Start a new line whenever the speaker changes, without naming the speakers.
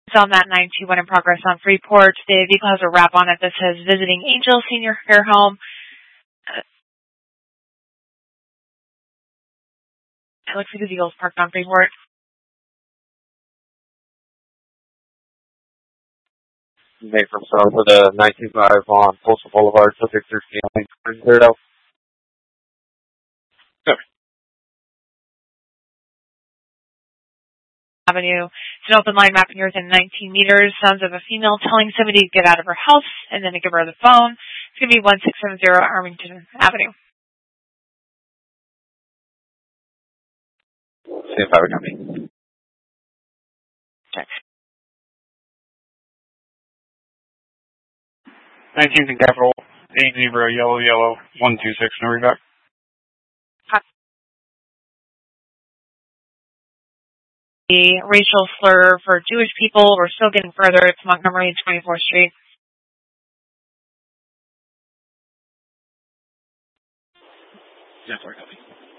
It's on that 921 in progress on Freeport. The vehicle has a wrap on it that says Visiting Angel Senior Care Home. It looks like the vehicle's parked on Freeport.
Nate from South for the 19.5 on Postal Boulevard, subject 13. Cleared out.
Avenue. It's an open line map and you're within 19 meters. Sounds of a female telling somebody to get out of her house and then to give her the phone. It's going to be 1670 Arlington Avenue.
See if I would come.
Check.
19th and Capital, 8 Zebra, yellow, 126, no reback.
The racial slur for Jewish people. We're still getting further. It's Montgomery and 24th Street.
Yeah, sorry, copy.